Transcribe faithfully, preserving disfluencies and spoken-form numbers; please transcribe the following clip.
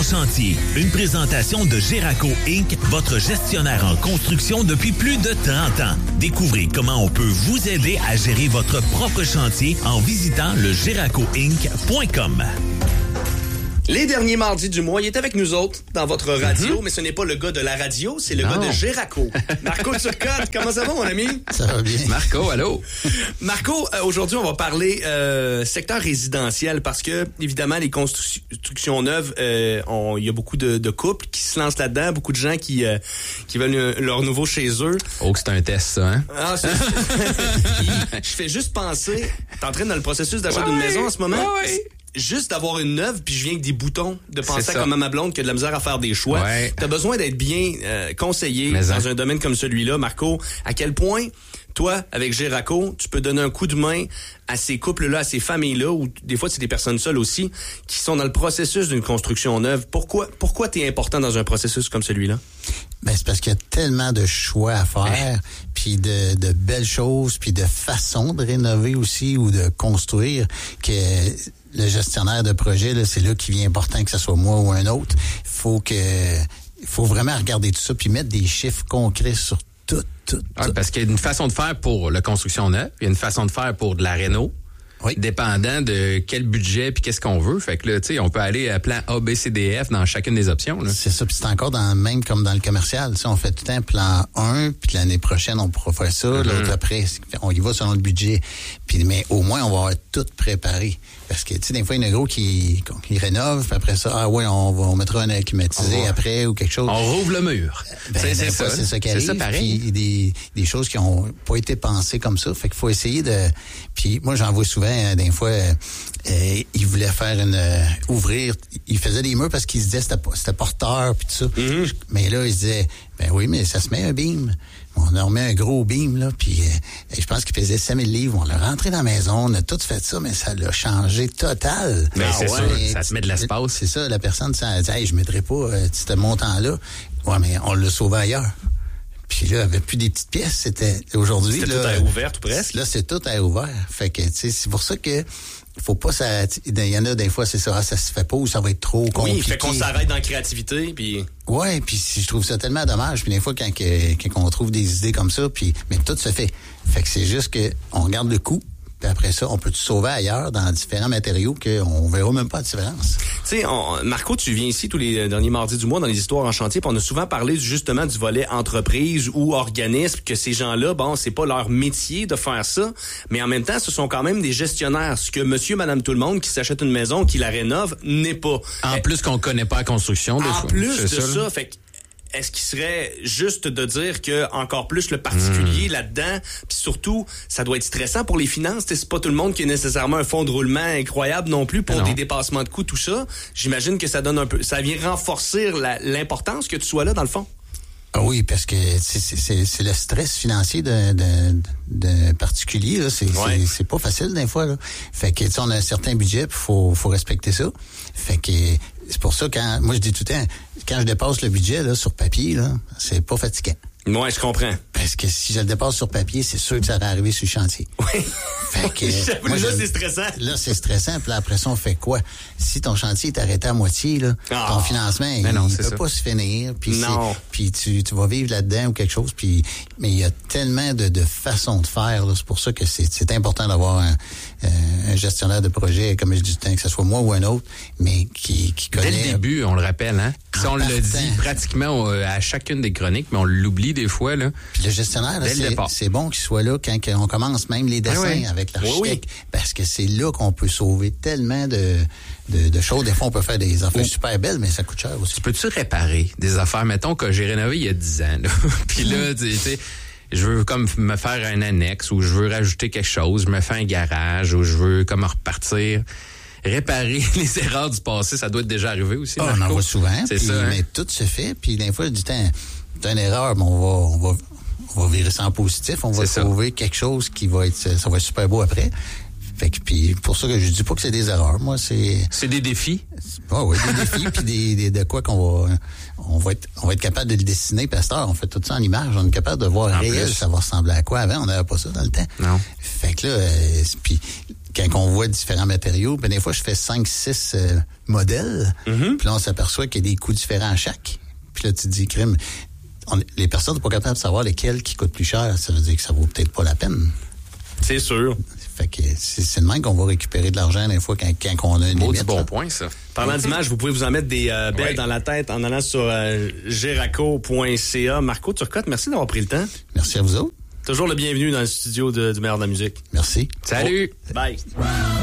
en chantier. Une présentation de Geraco Incorporated, votre gestionnaire en construction depuis plus de trente ans. Découvrez comment on peut vous aider à gérer votre propre chantier en visitant le geraco inc point com. Les derniers mardis du mois, il est avec nous autres dans votre radio, mm-hmm. mais ce n'est pas le gars de la radio, c'est le non. gars de Geraco. Marco Turcotte, comment ça va, mon ami? Ça va bien. Marco, allô? Marco, euh, aujourd'hui, on va parler euh, secteur résidentiel parce que, évidemment, les constructions neuves, euh, on, il y a beaucoup de, de couples qui se lancent là-dedans, beaucoup de gens qui, euh, qui veulent euh, leur nouveau chez eux. Oh, que c'est un test, ça, hein? Ah, c'est... Je fais juste penser, t'es en train dans le processus d'achat ouais, d'une maison en ce moment? Ouais. Juste d'avoir une neuve, puis je viens avec des boutons, de penser à comme à ma blonde qui a de la misère à faire des choix. Ouais. T'as besoin d'être bien euh, conseillé Mais dans un domaine comme celui-là, Marco. À quel point, toi, avec Geraco, tu peux donner un coup de main à ces couples-là, à ces familles-là, ou des fois, c'est des personnes seules aussi, qui sont dans le processus d'une construction neuve. Pourquoi, pourquoi t'es important dans un processus comme celui-là? Ben, c'est parce qu'il y a tellement de choix à faire, puis de, de belles choses, puis de façons de rénover aussi ou de construire que le gestionnaire de projet, là, c'est là qu'il vient important que ce soit moi ou un autre. Il faut que, il faut vraiment regarder tout ça puis mettre des chiffres concrets sur tout, tout, ah, tout. Parce qu'il y a une façon de faire pour la construction neuve, il y a une façon de faire pour de la réno. Oui. Dépendant de quel budget puis qu'est-ce qu'on veut. Fait que là, tu sais, on peut aller à plan A, B, C, D, F dans chacune des options. Là. C'est ça. Puis c'est encore dans même comme dans le commercial. On fait tout un plan un, puis l'année prochaine, on pourra faire ça. Mm-hmm. L'autre après, on y va selon le budget. Puis mais au moins, on va avoir tout préparé. Parce que, tu sais, des fois, il y en a gros qui, qui rénove, puis après ça, ah ouais, on, va, on mettra un air climatisé après ou quelque chose. On rouvre le mur. Ben, c'est, c'est, ça, c'est ça qui arrive. C'est ça, pareil. Puis des, des choses qui ont pas été pensées comme ça. Fait qu'il faut essayer de... Puis moi, j'en vois souvent, hein, des fois, euh, euh, ils voulaient faire une... Euh, ouvrir... Ils faisaient des murs parce qu'ils se disaient c'était, c'était porteur, puis tout ça. Mm-hmm. Mais là, ils se disaient, ben oui, mais ça se met un beam. On a remis un gros beam, là, puis euh, je pense qu'il pesait cinq mille livres. On l'a rentré dans la maison, on a tout fait ça, mais ça l'a changé total. Mais ah, c'est ouais, sûr, mais ça te met de l'espace. C'est ça, la personne, ça dit, hey, je ne mettrai pas euh, ce montant-là. Ouais, mais on l'a sauvé ailleurs. Puis là, il n'y avait plus des petites pièces. C'était aujourd'hui. C'était là, tout à air ouvert, tout presque. Là, c'est tout à air ouvert. Fait que, tu sais, c'est pour ça que. Faut pas ça. Il y en a des fois, c'est ça, ça se fait pas ou ça va être trop compliqué. Oui, fait qu'on s'arrête dans la créativité, puis. Ouais, puis je trouve ça tellement dommage. Puis des fois, quand, que, quand on trouve des idées comme ça, puis mais tout se fait. Fait que c'est juste que on regarde le coût. Puis après ça, on peut tout sauver ailleurs dans différents matériaux qu'on verra même pas de différence. Tu sais, Marco, tu viens ici tous les derniers mardis du mois dans les histoires en chantier, puis on a souvent parlé justement du volet entreprise ou organisme, que ces gens-là, bon, c'est pas leur métier de faire ça, mais en même temps, ce sont quand même des gestionnaires. Ce que monsieur, madame, tout le monde qui s'achète une maison, qui la rénove, n'est pas. En plus qu'on connaît pas la construction, des en fois. En plus c'est de ça, ça, fait que est-ce qu'il serait juste de dire que encore plus le particulier mmh. là-dedans, puis surtout, ça doit être stressant pour les finances. T'sais, c'est pas tout le monde qui a nécessairement un fonds de roulement incroyable non plus pour non. des dépassements de coûts, tout ça. J'imagine que ça donne un peu, ça vient renforcer la, l'importance que tu sois là dans le fond. Ah oui, parce que c'est, c'est, c'est le stress financier d'un de, de, de particulier. Là. C'est, ouais. c'est, c'est pas facile des fois. Là. Fait que on a un certain budget, il faut, faut respecter ça. Fait que c'est pour ça quand moi je dis tout le temps, quand je dépasse le budget là, sur papier, là, c'est pas fatigant. Moi, je comprends. Parce que si je le dépasse sur papier, c'est sûr que ça va arriver sur le chantier. Oui. Fait que, moi, là, je, c'est stressant. Là, c'est stressant. Puis là, après ça, on fait quoi? Si ton chantier est arrêté à moitié, là, ah. ton financement, il ne peut ça. pas se finir. Puis, non. Puis tu, tu vas vivre là-dedans ou quelque chose. Puis, mais il y a tellement de, de façons de faire. Là, c'est pour ça que c'est, c'est important d'avoir un, euh, un gestionnaire de projet, comme je dis, que ce soit moi ou un autre, mais qui, qui connaît... Dès le début, on le rappelle, hein? Si on le dit pratiquement à chacune des chroniques, mais on l'oublie des fois, là. Puis le gestionnaire, là, c'est, c'est bon qu'il soit là quand on commence même les dessins ah oui. avec l'architecte, oui, oui. parce que c'est là qu'on peut sauver tellement de, de, de choses. Des fois, on peut faire des affaires oh. super belles, mais ça coûte cher aussi. Tu peux-tu réparer des affaires? Mettons que j'ai rénové il y a dix ans, là. Puis là, tu sais, je veux comme me faire un annexe ou je veux rajouter quelque chose, je me fais un garage ou je veux comme repartir. Réparer les erreurs du passé, ça doit être déjà arrivé aussi. Oh, on en voit souvent. C'est puis, ça. Hein? Mais tout se fait. Puis des fois, du temps, t'as une erreur, mais on va, on va, on va virer ça en positif. On va c'est trouver ça. quelque chose qui va être, ça va être super beau après. Fait que puis pour ça que je dis pas que c'est des erreurs. Moi, c'est. C'est des défis. Ah oui, des défis puis des, des de quoi qu'on va, on va être, on va être capable de le dessiner. Pasteur, on fait tout ça en image. On est capable de voir en réel, plus. Ça va ressembler à quoi. Avant, on n'avait pas ça dans le temps. Non. Fait que là, euh, puis quand on voit différents matériaux, ben des fois, je fais cinq six euh, modèles. Mm-hmm. Puis là, on s'aperçoit qu'il y a des coûts différents à chaque. Puis là, tu te dis, crime, on, les personnes ne sont pas capables de savoir lesquels qui coûtent plus cher. Ça veut dire que ça vaut peut-être pas la peine. C'est sûr. Fait que c'est, c'est de même qu'on va récupérer de l'argent des fois quand, quand on a une limite. C'est bon point, ça. Parlant d'image, vous pouvez vous en mettre des euh, belles ouais. dans la tête en allant sur euh, geraco point c a. Marco Turcotte, merci d'avoir pris le temps. Merci à vous autres. Toujours le bienvenu dans le studio de, du meilleur de la musique. Merci. Salut. Oh. Bye.